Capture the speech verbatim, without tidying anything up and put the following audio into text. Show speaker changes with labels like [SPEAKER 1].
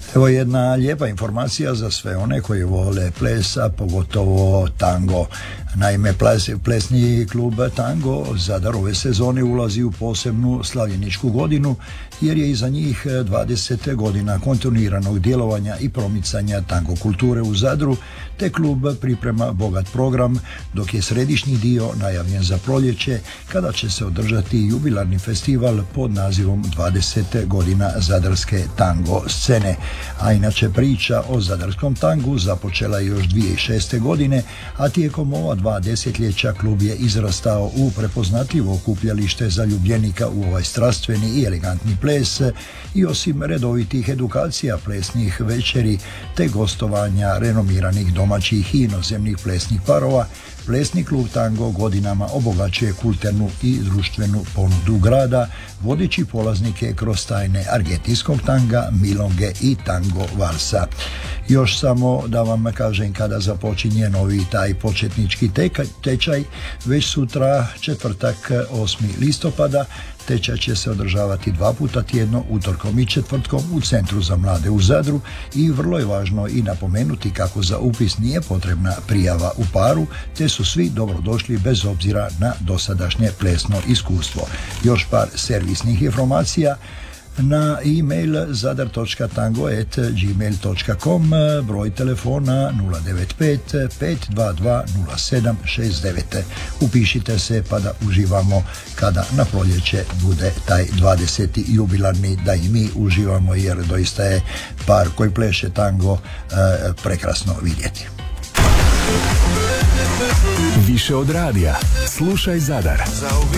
[SPEAKER 1] Evo jedna lijepa informacija za sve one koji vole plesa, pogotovo tango. Naime, ples, plesni klub Tango Zadar ove sezone ulazi u posebnu slavljeničku godinu jer je iza njih dvadeset godina kontinuiranog djelovanja i promicanja tango kulture u Zadru, te klub priprema bogat program, dok je središnji dio najavljen za proljeće kada će se održati jubilarni festival pod nazivom dvadeset godina zadarske tango scene. A inače priča o zadarskom tangu započela je još dvije tisuće šeste. godine, a tijekom ova dva desetljeća klub je izrastao u prepoznatljivo okupljalište zaljubljenika u ovaj strastveni i elegantni ples i osim redovitih edukacija plesnih večeri te gostovanja renomiranih domaćih i inozemnih plesnih parova, plesni klub Tango godinama obogaćuje kulturnu i društvenu ponudu grada, vodeći polaznike kroz tajne argentinskog tanga, milonge i tango valsa. Još samo da vam kažem kada započinje novi taj početnički teka, tečaj, već sutra četvrtak osmog listopada. Tečaj će se održavati dva puta tjedno, utorkom i četvrtkom u Centru za mlade u Zadru i vrlo je važno i napomenuti kako za upis nije potrebna prijava u paru, te su svi dobrodošli bez obzira na dosadašnje plesno iskustvo. Još par servisnih informacija. Na e-mail zadar točka tango at gmail točka com, broj telefona nula devet pet pet dva dva nula sedam šest devet. Upišite se pa da uživamo kada na proljeće bude taj dvadeseti jubilarni, da i mi uživamo jer doista je par koji pleše tango eh, prekrasno vidjeti.
[SPEAKER 2] Više od radija, slušaj Zadar.